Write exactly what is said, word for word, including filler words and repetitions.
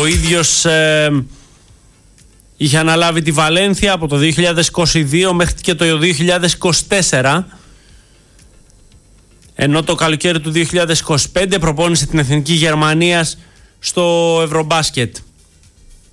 Ο ίδιος ε, είχε αναλάβει τη Βαλένθια από το δύο χιλιάδες είκοσι δύο μέχρι και το δύο χιλιάδες είκοσι τέσσερα, ενώ το καλοκαίρι του δύο χιλιάδες είκοσι πέντε προπόνησε την Εθνική Γερμανίας στο Ευρωμπάσκετ.